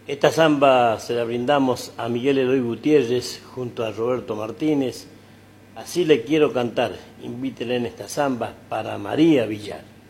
Esta samba se la brindamos a Miguel Eloy Gutiérrez junto a Roberto Martínez. Así le quiero cantar, invítele en esta samba para María Villar.